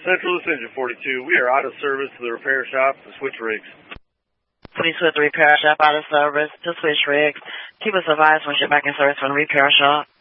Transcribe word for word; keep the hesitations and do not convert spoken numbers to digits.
Central Loose Engine forty-two, we are out of service to the repair shop to switch rigs. Please put the repair shop out of service to switch rigs. Keep us advised once you're back in service from the repair shop.